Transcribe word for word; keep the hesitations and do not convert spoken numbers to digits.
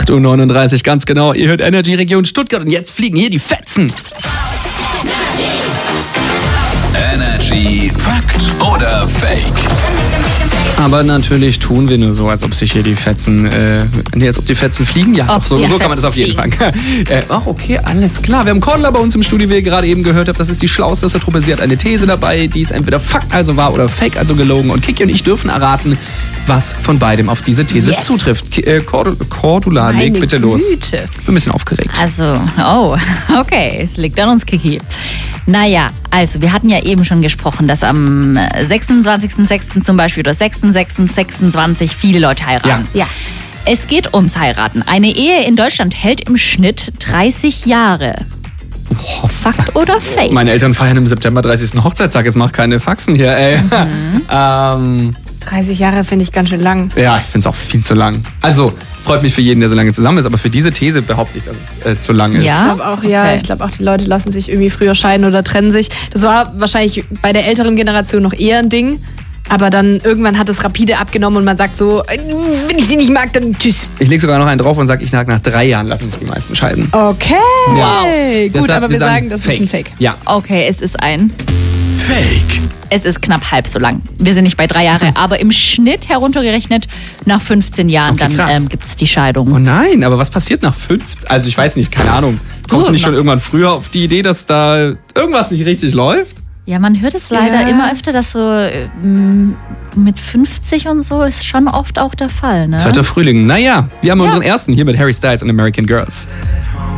acht Uhr neununddreißig, ganz genau. Ihr hört Energy Region Stuttgart und jetzt fliegen hier die Fetzen. Energy Fakt oder Fake? Aber natürlich tun wir nur so, als ob sich hier die Fetzen, äh, nee, als ob die Fetzen fliegen. Ja, Oh, doch, so, ja, so kann man das auf jeden Fall. äh, ach, okay, alles klar. Wir haben Cordula bei uns im Studio, wie ihr gerade eben gehört habt. Das ist die schlauste Truppe. Sie hat eine These dabei, die ist entweder Fakt, also wahr, oder Fake, also gelogen. Und Kiki und ich dürfen erraten, was von beidem auf diese These Yes. zutrifft. Ki- äh, Cord- Cordula, leg Meine bitte los. Güte. Ich bin ein bisschen aufgeregt. Also, oh, okay, es liegt an uns, Kiki. Naja, also wir hatten ja eben schon gesprochen, dass am sechsundzwanzigsten sechsten zum Beispiel oder sechsten sechsten sechsundzwanzig viele Leute heiraten. Ja. Ja. Es geht ums Heiraten. Eine Ehe in Deutschland hält im Schnitt dreißig Jahre. Boah, Fakt oder Fake? Meine Eltern feiern im September dreißigsten Hochzeitstag. Jetzt mach keine Faxen hier, ey. Mhm. ähm, dreißig Jahre finde ich ganz schön lang. ja, ich finde es auch viel zu lang. Also, freut mich für jeden, der so lange zusammen ist, aber für diese These behaupte ich, dass es äh, zu lang ist. Ja? Ich glaube auch, ja. Okay. Ich glaube auch, die Leute lassen sich irgendwie früher scheiden oder trennen sich. Das war wahrscheinlich bei der älteren Generation noch eher ein Ding. Aber dann irgendwann hat es rapide abgenommen und man sagt so, äh, wenn ich die nicht mag, dann tschüss. Ich lege sogar noch einen drauf und sage, ich sage, nach drei Jahren lassen sich die meisten scheiden. Okay. Wow. Gut, Deshalb, aber wir sagen, das ist ein Fake. Ja. Okay, es ist ein... Fake. Es ist knapp halb so lang. Wir sind nicht bei drei Jahre, aber im Schnitt heruntergerechnet nach fünfzehn Jahren, Okay, dann krass. ähm, gibt es die Scheidung. Oh nein, aber was passiert nach fünfzehn? Also ich weiß nicht, keine Ahnung. Kommst du nicht schon irgendwann früher auf die Idee, dass da irgendwas nicht richtig läuft? Ja, man hört es leider Ja. immer öfter, dass so ähm, mit fünfzig und so ist schon oft auch der Fall. Ne? Zweiter Frühling. Naja, wir haben Ja. unseren ersten hier mit Harry Styles und American Girls.